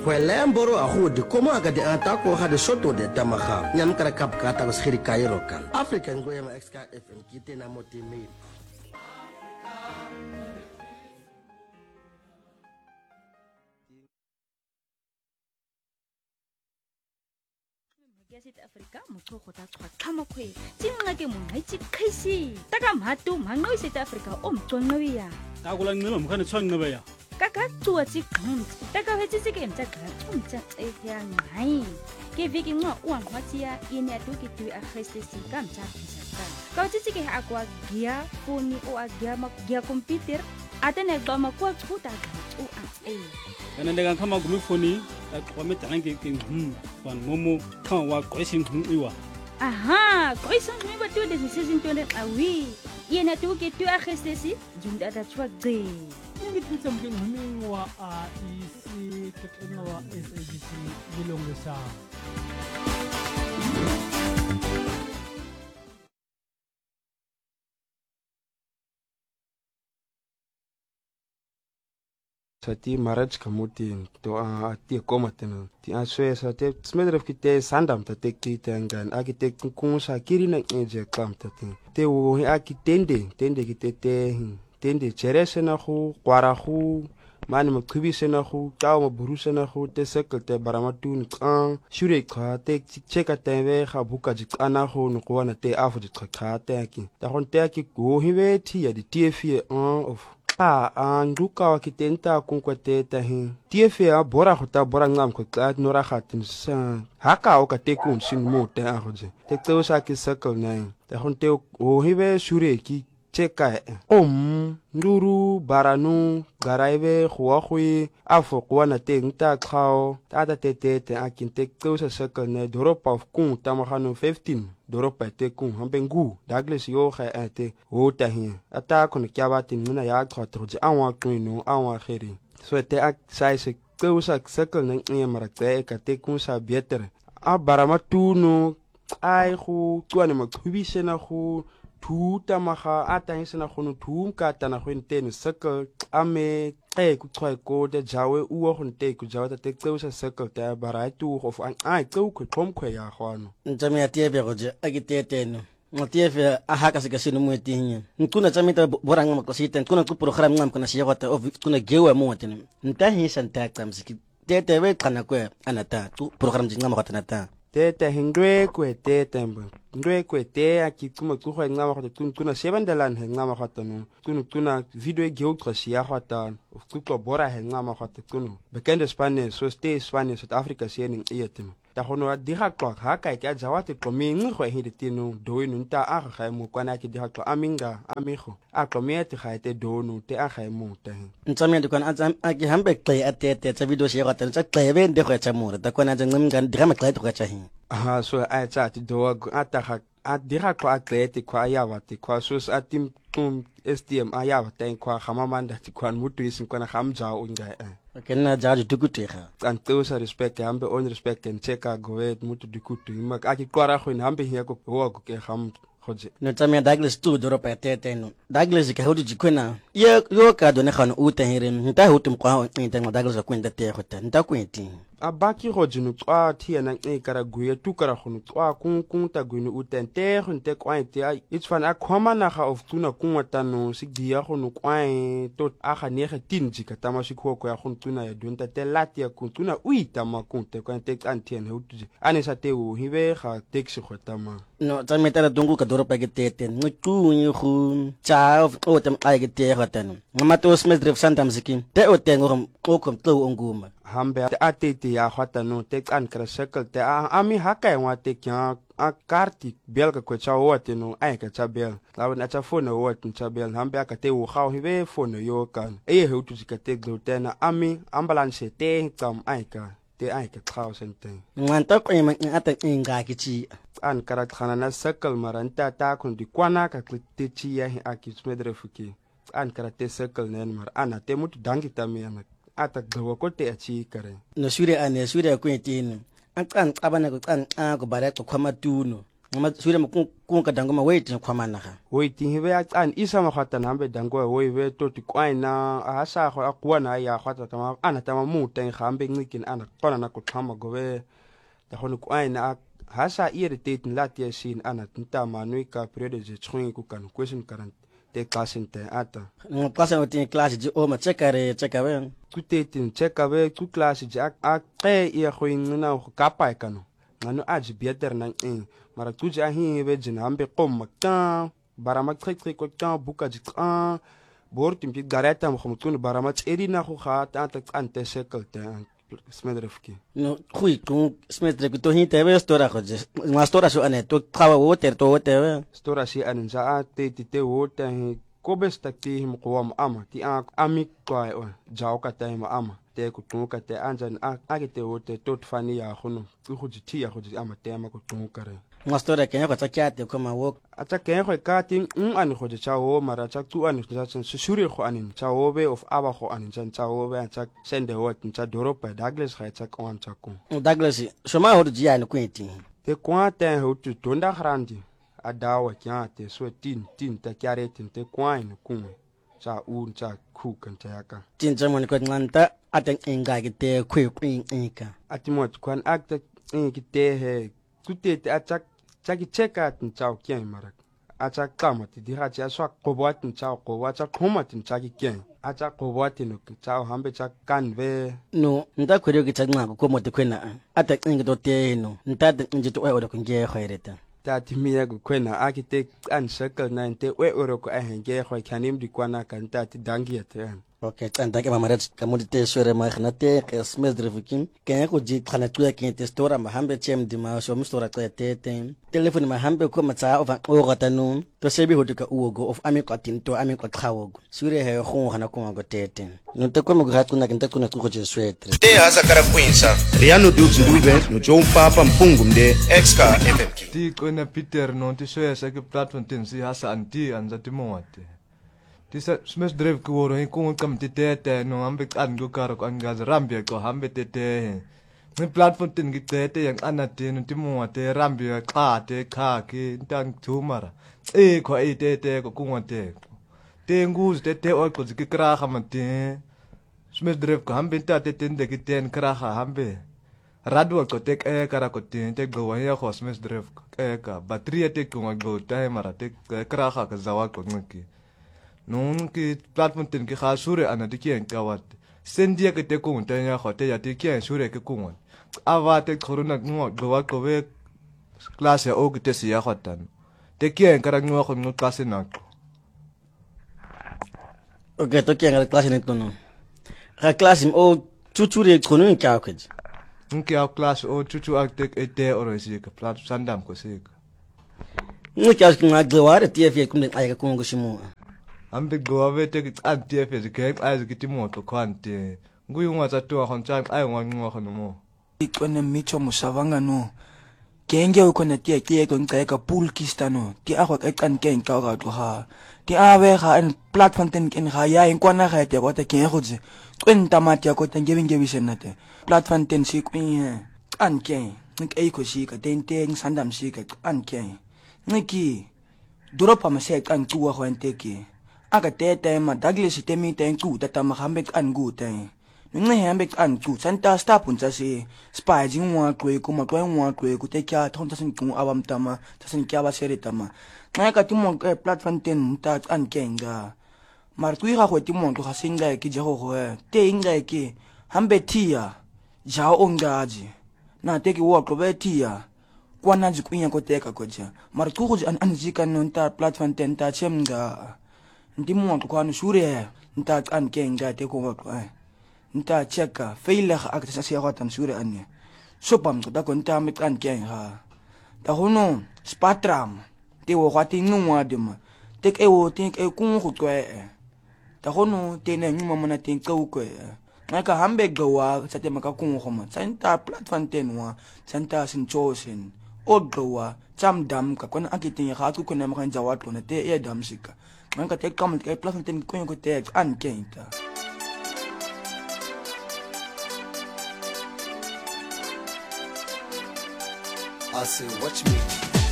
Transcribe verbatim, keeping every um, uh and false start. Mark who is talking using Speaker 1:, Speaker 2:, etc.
Speaker 1: Kwelemboro ahudi koma aga de antako ha de soto de tamaga. Nyam kara kap kata was khiri kairo kan. African goyama X K F M kite na motimate.
Speaker 2: South Africa motlhogo ta tshwa tlhamo khwe tsinga ke mongwe tsi khaisi taka matu mangno South Africa o mtsonno ya
Speaker 3: ta kula ngceba mkhane tshwanqeba ya
Speaker 2: kaka tsuwa tsi qhont taka hetsi tsi ke mtsa qa tsuntsa e ya ngai ke viki ngwa u ngwatsi ya ine atuki tu a khestesi ka mtsa tsaka ka tsi ke akwa gia foni o a gia ma gia computer atene qoma kwa tsuta u a e
Speaker 3: kana ndeka khama gumi foni ta qome tange ke hm wan momo khan wa qoisin hm iwa
Speaker 2: aha qoisin hm ba tu de season twenty awi ine atuki tu a khestesi junda ta tswa gce
Speaker 4: ngithusa mke ngumi wa a isi ketena wa S A B C bilongisa
Speaker 5: Sati marriage kamutin to a ti komatena ti a swe sa te smedref ki te sandam ta te ki tengan architect kun sa kirina eje kam ta te te wo a ki tende tende ki te te tende cherese na khu kwara khu mani mqhibise na khu taw mo buruse na khu te sekte te baramatun kan shure kha te cheka te ve kha buka ji kana khu no kwana te afu ji kha te ki ta gon te ki go hiwe ti ya di T F one of a anduka wa kitenta kunkwate ta hin T F a bora khota bora ngam ko ka nora khatin sa haka o ka te kun sin mo te a hoje te tso sa ki circle nai ta gon te o hiwe shure ki cheka om nduru baranu garaibe khwa khwi afo kwana te nta khao ta ta te te te akin te tso sa circle ne doropa of kun tamahano fifteen doropa te kun hambengu Douglas yo kha ate o ta hin ata kon kyaba tin muna ya khotro anwa kwino anwa khiri so te ak sai se tso sa circle ne ngi mara te ka te kun sa better a barama tuno ai khu tswane maqhubise na khu thuta maga a tahisena gono thum ka tana go ntene circle ame e ku tshwa ko de jawe uo go nte ku jawe ta te tseo sa circle ta bara tu go fa ai tseo ku thomkhwe ya gano
Speaker 6: ntame ya tiebe go je a kiteteno ngotieve a haka se ka sino mo tinye ntuna tsamita borang mo ko siten kuna ku program ngam kana siya gota of kuna gewa mo tene ntahi santa tsamsiki tete we kana ko anata tu program jinga mo katana ta
Speaker 5: tete hindwe ku tete mbo ndwe ku te aki kuma ku go ngama go tun tuna seven dalan he ngama go tano tun tuna video geo tsia go ta of ku ko bora he ngama go tunu bekende Spanish so stay Spanish South Africa siening ietin ta hono diga klok ha kai ka jawate ko mingi go hidi tinu do inu ta a ga mo kwana ki diga klok aminga amigo a komete ga te do no te a ga mo te
Speaker 6: ntsame di kwana a a ki hambe tle atete tsa video se go ta tsa tlebe ndi go tsa mo ta kwana tsa ngam ngan diga ma tle go tsa hin
Speaker 5: aha so a tsa ti do ata ga a diga klok atlete kwa ya wate kwa so a tim tum S T M a ya wate kwa gamamanda ti kwan mutu isin kwana gamja unga
Speaker 6: okay na jaji dukutega
Speaker 5: anto sa respect hambe on respect en cheka goet mutu dikutu imak aki kwara go hambe hier ko ho ko ke gam khoje
Speaker 6: no tsamia Douglas tu doro pa tete no Douglas ka hodu jikwena ye yo ka done khano uta hiren nta hutum kwa nta Douglas ko nda te khota nta kwenti
Speaker 5: abaki go jinu twa thiena e kara guye tu kara go twa kun kun ta guinu utente go nte kwa ite it's fan a khoma na ga of tuna kunwata no sigia go no kwa to a ga nege tinji ka tama sikho ko ya go tuna ya dunta te lati ya ku tuna uita ma kunte kwa nte antien hutu ane sa te o hiwe ga taxi go tama
Speaker 6: no tsamia tala dungu ka doro pa ke tete ntu ni go cha of o tem ai ke te khota no ngamato smith drive santamsiki te o tengo ko ko tlo onguma
Speaker 5: hambe atete ya khata no te kan kra circle te ami haka wa te kya a karti belga ko cha wote no ai ka cha bel lawan a cha phone wote cha bel hambe ka te wo khaw hiwe phone yo kan e he utu ka te glo tena ami ambulance te kam ai ka te ai ka khaw sente
Speaker 6: nganta ko ima ata inga kichi
Speaker 5: an kara khana na circle maranta ta kun di kwana ka te chi ya a ki smedre fuki an kara te circle nen mar ana te mutu dangi tamia ata gawa ko te achi kare
Speaker 6: no sure ane sure ko tin an kan abana ko kan a ko bare ko khama tuno ma sure mo ku ka dango ma wait kwa mana ga
Speaker 5: waiting he ya an isa ma khata nambe dango we we to ti kwaina a sa go akwa na ya khata tama ana tama mu teng gambe ngikin ana kona na ku thama go we da go kwaina ha sa irritate latia sin ana tinta manui ka periode je tshwing ku kan question current te klasin te ata
Speaker 6: no klase no tin klase ji o ma chekare chekawe
Speaker 5: ku te tin chekawe ku klase ji a ke ia go ingna go kapa kanu ngano aji beter na in mara tu ja hi be jina ambe qom makta barama trek trek ko ta buka ji ta bor tim pi gareta mo khumtun barama tseri na go ga ta ta ante sekel te smedrefki
Speaker 6: no khui ku smedrefki to hi te be stora go je ma stora so ane to khawa wo ter to te we
Speaker 5: stora si an za te te te wo te ko besta ti him qom ama ti a ami kwa o jao ka te ma ama te ku tu ka te anjan a a te wo te tot fani ya khono ku go ji ti ya go ji ama te ma ku tu ka re
Speaker 6: ma stora ke ko tsakyate ko ma wo
Speaker 5: ata ke ko ka tin un an go ja wo mara cha tu an ja chen shuri go anin cha wo be of aba go anin chen cha wo be cha sende wo cha doropa Douglas ga cha ko an cha ko
Speaker 6: Douglas so ma ho ji an kwenti
Speaker 5: te kwa te ho tu tonda grandi adawa kya te so tin tin ta kyare tin te kwa in ku cha un cha ku kan cha ka
Speaker 6: tin cha mon ko nganta atan inga ki te kwe kwin inka
Speaker 5: atimot kwan akta ki te he ku te ta cha cha ki cheka tin cha kya marak acha kama ti diha cha swa qobwa tin cha qobwa cha khoma tin cha ki kya acha qobwa tin cha hambe cha kanve
Speaker 6: no nda khwere ki cha ngako ko mo te kwena ata inga do te no nta nje to o do kunje khwereta
Speaker 5: ta timia go kwena architect an circle nine we oro ko ahenge go khanim di kwana kan ta ti dangi te
Speaker 6: okay tsanda ke mama ret ka mo te swere ma khna te ke smes drifikin ke ko ji khana tu ke te stora ma hambe chem di ma so stora te te te telefone ma hambe ko ma tsa over o gata no to sebi ho ka uogo of ami ka tin to ami ka khawogo sure he go khana ko go te te no te ko mo ga tsuna ke te ko na ko je swetre
Speaker 7: te hasa kara kwinsa riano dubs ndube no John Papa Mpungum de Exka F M K
Speaker 8: ti ko na Peter no ti so sa ke platform tin si hasa anti anza ti moate ti sa smes drive ko ro ko kam ti te te no ambe kan go karo ko angaz rambia ko hambe te te ni platform tin ki te te yang anate no ti moate rambia kha te kha ki tan thumara e ko e te te ko ko te te nguz te te o ko ki kra khamate smes drive ko hambe ta te ten de ki ten kra kha hambe radwa ko tek e kara ko tin tek go ya ko smes drive e ka battery tek ko go timer tek kra kha ka zawa ko ngki non ki platform tin ki kha sure ana de kien kawat sendia ke te ko ta ya ko te ya te kien sure ke ko ava tek corona ngo go ko ve classe o ke te si ya khotan te kien kara ngo ko no classe na
Speaker 6: okay to kien kara classe ne to no ka classe o chuchure ko no ka ko
Speaker 8: nki au classe o chuchu aktek ete oro si ka plat sandam ko se
Speaker 6: ngi ka nga glaware T F ko ne ay ka ko ngishimo
Speaker 8: ambe go ave te an T F ke ay ki timo to kwante ngui unga tsa to khon tsa ay ngwa ngwa khono mo
Speaker 9: ikone micho musavanga no kenge ko ne tie tie ko nka ka pool kistano ti a go ka kan ke nka ga to ha ti ave ga en platform ten ken ga ya en kwana ga te ko te ke go tse kwenta matia ko ten gebe gebe senate platform ten si kwin an ke nik ay ko si ka ten ten sandam si ka an ke niki dropa ma se kan tuwa ho ente ki aga te te ma Douglas te mi ten ku ta ma hambe an gu te ngi hambe an ku santa sta pun sa si spy jing wa ko ko ma ko wa ko ko te kya thon ta sin ku abam ta ma ta sin kya ba sere ta ma na ka ti mo platform ten ta an ke nga mar tu ga go ti mo to ga singa ki je go go te inga ki hambe tia ja onga ji na te ki wa ko be tia kwana ji kunya ko te ka ko ja mar tu go an an ji kan non ta platform ten ta chem nga ndi mo to kwano shure nta an ke nga te ko ko nta cheka feile ga akta sa ya tan shure an so pam ko da ko nta me kan ke ha ta hono spatram te wo khati ngwa de ma te ke wo te ke ku go kwe ta hono te ne nyuma mona te ko ko na ka hambe gowa sa te maka ku go ma santa platform ten wa santa sin chosen odrowa cham dam ka kon akitin ga ku ko ne ma kan jawat ko ne te e dam sika man ka te kam te platform ten ko ko te an kenta
Speaker 7: I say watch me